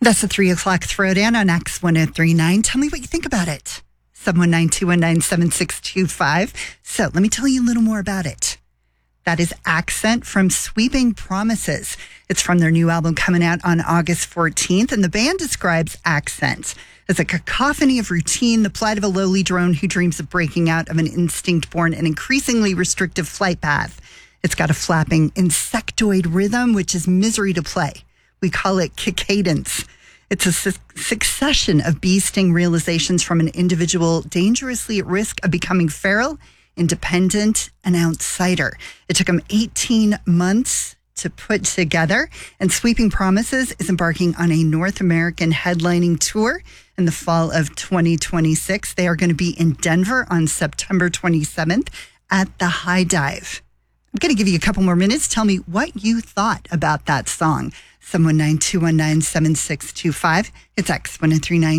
That's the 3 o'clock throwdown on X1039. Tell me what you think about it. 719-219-7625. So let me tell you a little more about it. That is Accent from Sweeping Promises. It's from their new album coming out on August 14th. And the band describes Accent as a cacophony of routine, the plight of a lowly drone who dreams of breaking out of an instinct-born and increasingly restrictive flight path. It's got a flapping insectoid rhythm, which is misery to play. We call it cadence. It's a succession of bee-sting realizations from an individual dangerously at risk of becoming feral, independent, an outsider. It took him 18 months to put together, and Sweeping Promises is embarking on a North American headlining tour in the fall of 2026. They are going to be in Denver on September 27th at the High Dive. I'm going to give you a couple more minutes. Tell me what you thought about that song. 719-219-7625. It's X1039.